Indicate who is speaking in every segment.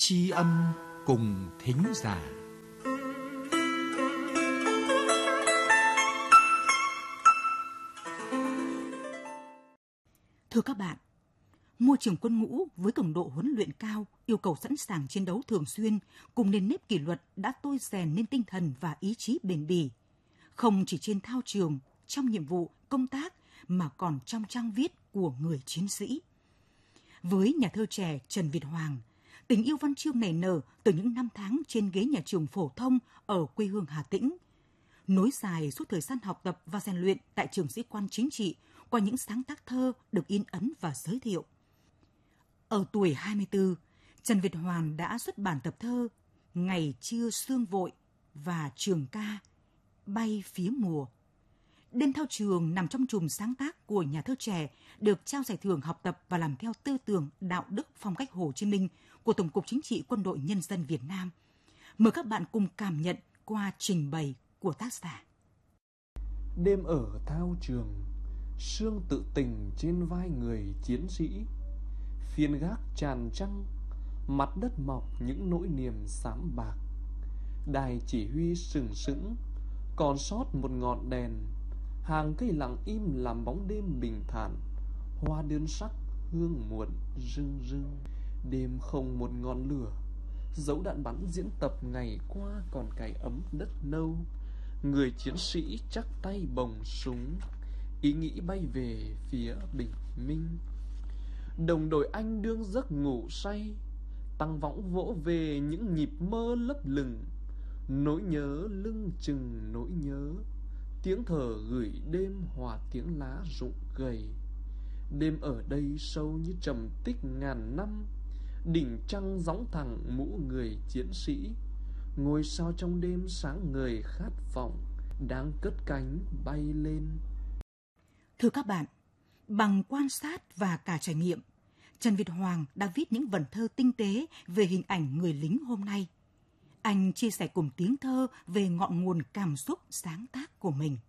Speaker 1: tri âm cùng thính giả.
Speaker 2: Thưa các bạn, môi trường quân ngũ với cường độ huấn luyện cao, yêu cầu sẵn sàng chiến đấu thường xuyên cùng nền nếp kỷ luật đã tôi rèn nên tinh thần và ý chí bền bỉ, không chỉ trên thao trường, trong nhiệm vụ, công tác mà còn trong trang viết của người chiến sĩ. Với nhà thơ trẻ Trần Việt Hoàng, tình yêu văn chương nảy nở từ những năm tháng trên ghế nhà trường phổ thông ở quê hương Hà Tĩnh, nối dài suốt thời gian học tập và rèn luyện tại trường sĩ quan chính trị qua những sáng tác thơ được in ấn và giới thiệu. Ở tuổi 24, Trần Việt Hoàng đã xuất bản tập thơ Ngày Trưa Sương Vội và trường ca Bay Phía Mùa. Đêm thao trường nằm trong chùm sáng tác của nhà thơ trẻ được trao giải thưởng học tập và làm theo tư tưởng đạo đức phong cách Hồ Chí Minh của Tổng cục Chính trị Quân đội Nhân dân Việt Nam. Mời các bạn cùng cảm nhận qua trình bày của tác giả.
Speaker 3: Đêm ở thao trường, sương tự tình trên vai người chiến sĩ, phiên gác tràn trăng, mặt đất mọc những nỗi niềm xám bạc. Đài chỉ huy sừng sững, còn sót một ngọn đèn, hàng cây lặng im làm bóng đêm bình thản, hoa đơn sắc hương muộn rưng rưng. Đêm không một ngọn lửa, dấu đạn bắn diễn tập ngày qua còn cày ấm đất nâu. Người chiến sĩ chắc tay bồng súng, ý nghĩ bay về phía bình minh. Đồng đội anh đương giấc ngủ say, tăng võng vỗ về những nhịp mơ lấp lửng. Nỗi nhớ lưng chừng nỗi nhớ, tiếng thở gửi đêm hòa tiếng lá rụng gầy. Đêm ở đây sâu như trầm tích ngàn năm, đỉnh trăng gióng thẳng mũ người chiến sĩ. Ngôi sao trong đêm sáng ngời khát vọng, đang cất cánh bay lên.
Speaker 2: Thưa các bạn, bằng quan sát và cả trải nghiệm, Trần Việt Hoàng đã viết những vần thơ tinh tế về hình ảnh người lính hôm nay. Anh chia sẻ cùng tiếng thơ về ngọn nguồn cảm xúc sáng tác của mình.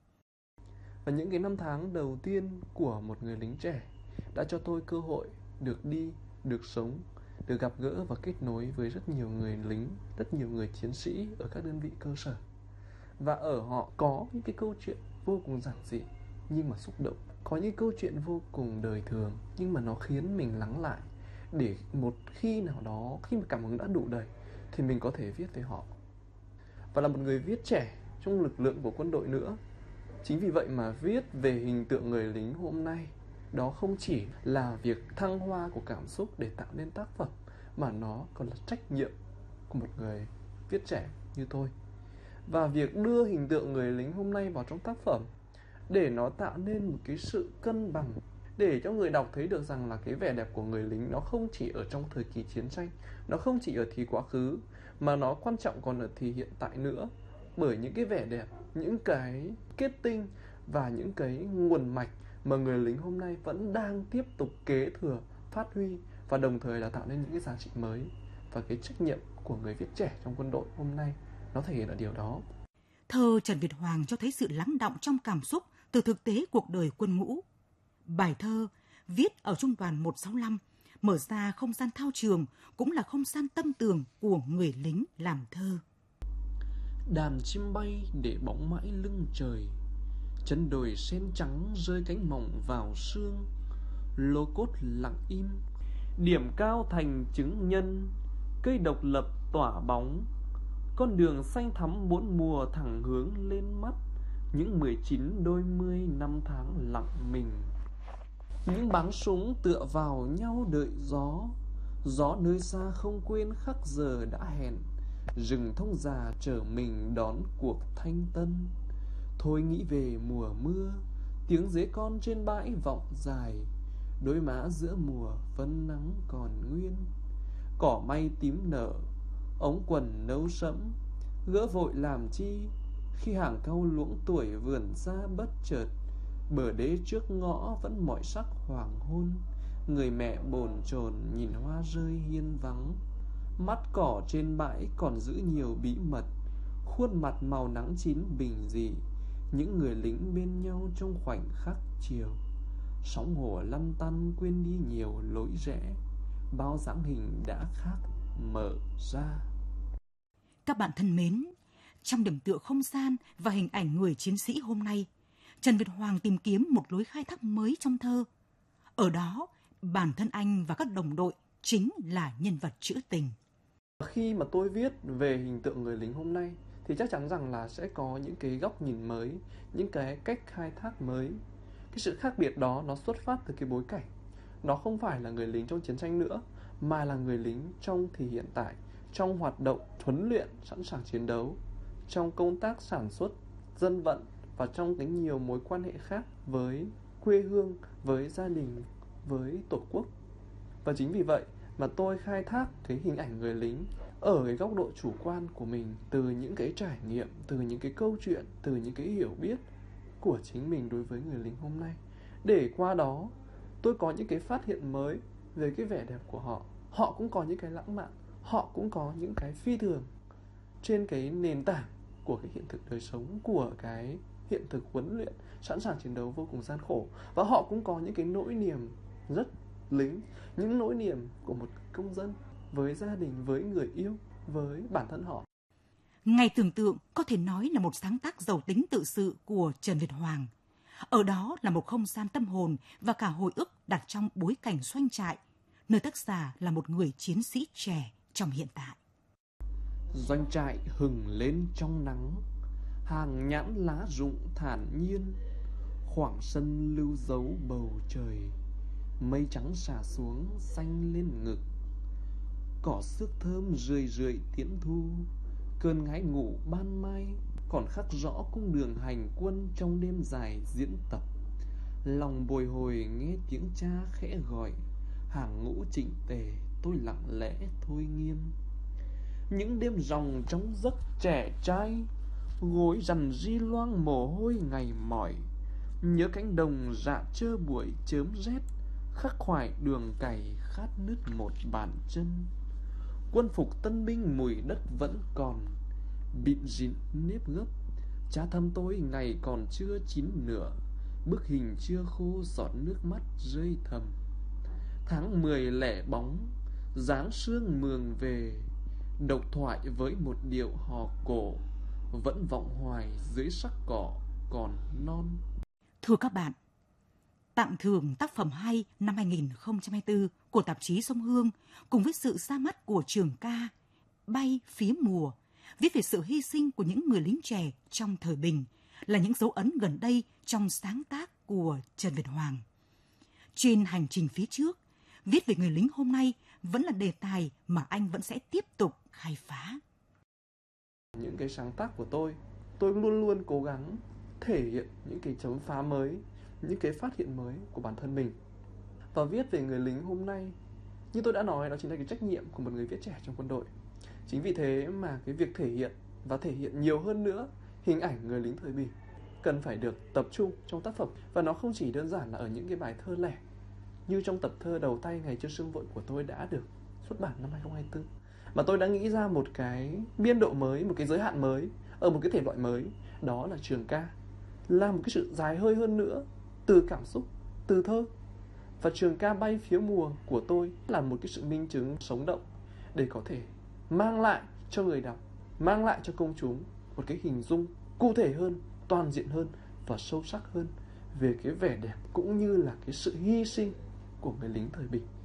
Speaker 3: Và những cái năm tháng đầu tiên của một người lính trẻ đã cho tôi cơ hội được đi, được sống, được gặp gỡ và kết nối với rất nhiều người lính, rất nhiều người chiến sĩ ở các đơn vị cơ sở. Và ở họ có những cái câu chuyện vô cùng giản dị nhưng mà xúc động, có những câu chuyện vô cùng đời thường nhưng mà nó khiến mình lắng lại, để một khi nào đó, khi mà cảm hứng đã đủ đầy thì mình có thể viết về họ. Và là một người viết trẻ trong lực lượng của quân đội nữa, chính vì vậy mà viết về hình tượng người lính hôm nay, đó không chỉ là việc thăng hoa của cảm xúc để tạo nên tác phẩm, mà nó còn là trách nhiệm của một người viết trẻ như tôi. Và việc đưa hình tượng người lính hôm nay vào trong tác phẩm để nó tạo nên một cái sự cân bằng, để cho người đọc thấy được rằng là cái vẻ đẹp của người lính nó không chỉ ở trong thời kỳ chiến tranh, nó không chỉ ở thì quá khứ, mà nó quan trọng còn ở thì hiện tại nữa. Bởi những cái vẻ đẹp, những cái kết tinh và những cái nguồn mạch mà người lính hôm nay vẫn đang tiếp tục kế thừa, phát huy, và đồng thời là tạo nên những cái giá trị mới. Và cái trách nhiệm của người viết trẻ trong quân đội hôm nay nó thể hiện ở điều đó.
Speaker 2: Thơ Trần Việt Hoàng cho thấy sự lắng đọng trong cảm xúc từ thực tế cuộc đời quân ngũ. Bài thơ viết ở Trung đoàn 165 mở ra không gian thao trường, cũng là không gian tâm tưởng của người lính làm thơ.
Speaker 3: Đàn chim bay để bóng mãi lưng trời, chân đồi sen trắng rơi cánh mỏng vào sương. Lô cốt lặng im, điểm cao thành chứng nhân, cây độc lập tỏa bóng. Con đường xanh thắm bốn mùa thẳng hướng lên mắt, những 19 đôi mươi năm tháng lặng mình. Những báng súng tựa vào nhau đợi gió, gió nơi xa không quên khắc giờ đã hẹn. Rừng thông già chờ mình đón cuộc thanh tân. Thôi nghĩ về mùa mưa, tiếng dế con trên bãi vọng dài. Đôi má giữa mùa phấn nắng còn nguyên. Cỏ may tím nở, ống quần nâu sẫm. Gỡ vội làm chi, khi hàng cau luống tuổi vườn ra bất chợt. Bờ đê trước ngõ vẫn mọi sắc hoàng hôn. Người mẹ bồn chồn nhìn hoa rơi hiên vắng. Mắt cỏ trên bãi còn giữ nhiều bí mật. Khuôn mặt màu nắng chín bình dị. Những người lính bên nhau trong khoảnh khắc chiều. Sóng hồ lăn tăn quên đi nhiều lối rẽ. Bao dáng hình đã khác mở ra.
Speaker 2: Các bạn thân mến, trong điểm tựa không gian và hình ảnh người chiến sĩ hôm nay, Trần Việt Hoàng tìm kiếm một lối khai thác mới trong thơ. Ở đó, bản thân anh và các đồng đội chính là nhân vật trữ tình.
Speaker 3: Khi mà tôi viết về hình tượng người lính hôm nay thì chắc chắn rằng là sẽ có những cái góc nhìn mới, những cái cách khai thác mới. Cái sự khác biệt đó nó xuất phát từ cái bối cảnh. Nó không phải là người lính trong chiến tranh nữa, mà là người lính trong thì hiện tại, trong hoạt động huấn luyện sẵn sàng chiến đấu, trong công tác sản xuất, dân vận và trong cái nhiều mối quan hệ khác với quê hương, với gia đình, với Tổ quốc. Và chính vì vậy mà tôi khai thác cái hình ảnh người lính ở cái góc độ chủ quan của mình, từ những cái trải nghiệm, từ những cái câu chuyện, từ những cái hiểu biết của chính mình đối với người lính hôm nay. Để qua đó tôi có những cái phát hiện mới về cái vẻ đẹp của họ. Họ cũng có những cái lãng mạn, họ cũng có những cái phi thường trên cái nền tảng của cái hiện thực đời sống, của cái hiện thực huấn luyện sẵn sàng chiến đấu vô cùng gian khổ. Và họ cũng có những cái nỗi niềm rất lính, những nỗi niềm của một công dân với gia đình, với người yêu, với bản thân họ.
Speaker 2: Ngày tưởng tượng có thể nói là một sáng tác giàu tính tự sự của Trần Việt Hoàng. Ở đó là một không gian tâm hồn và cả hồi ức đặt trong bối cảnh doanh trại, nơi tác giả là một người chiến sĩ trẻ trong hiện tại.
Speaker 3: Doanh trại hừng lên trong nắng, hàng nhãn lá rụng thản nhiên, khoảng sân lưu dấu bầu trời, mây trắng xả xuống xanh lên ngực, cỏ xước thơm rười rượi tiễn thu, cơn ngái ngủ ban mai còn khắc rõ cung đường hành quân trong đêm dài diễn tập. Lòng bồi hồi nghe tiếng cha khẽ gọi, hàng ngũ chỉnh tề tôi lặng lẽ thôi nghiêm. Những đêm ròng trong giấc trẻ trai, gối rằn ri loang mồ hôi ngày mỏi, nhớ cánh đồng rạ trơ buổi chớm rét, khắc khoải đường cày khát nứt một bàn chân. Quân phục tân binh mùi đất vẫn còn, bịn rịn nếp gấp. Cha thăm tôi ngày còn chưa chín nửa, bức hình chưa khô giọt nước mắt rơi thầm. Tháng 10 lẻ bóng, dáng sương mường về, độc thoại với một điệu hò cổ, vẫn vọng hoài dưới sắc cỏ còn non.
Speaker 2: Thưa các bạn, tặng thưởng tác phẩm hay năm 2024 của tạp chí Sông Hương cùng với sự ra mắt của trường ca Bay Phía Mùa, viết về sự hy sinh của những người lính trẻ trong thời bình, là những dấu ấn gần đây trong sáng tác của Trần Việt Hoàng. Trên hành trình phía trước, viết về người lính hôm nay vẫn là đề tài mà anh vẫn sẽ tiếp tục khai phá.
Speaker 3: Những cái sáng tác của tôi luôn luôn cố gắng thể hiện những cái chấm phá mới, những cái phát hiện mới của bản thân mình. Và viết về người lính hôm nay, như tôi đã nói, đó chính là cái trách nhiệm của một người viết trẻ trong quân đội. Chính vì thế mà cái việc thể hiện và thể hiện nhiều hơn nữa hình ảnh người lính thời bình cần phải được tập trung trong tác phẩm. Và nó không chỉ đơn giản là ở những cái bài thơ lẻ, như trong tập thơ Đầu tay ngày chưa sương vội của tôi đã được xuất bản năm 2024, mà tôi đã nghĩ ra một cái biên độ mới, một cái giới hạn mới, ở một cái thể loại mới, đó là trường ca, là một cái sự dài hơi hơn nữa từ cảm xúc, từ thơ. Và trường ca Bay Phía Mùa của tôi là một cái sự minh chứng sống động để có thể mang lại cho người đọc, mang lại cho công chúng một cái hình dung cụ thể hơn, toàn diện hơn và sâu sắc hơn về cái vẻ đẹp cũng như là cái sự hy sinh của người lính thời bình.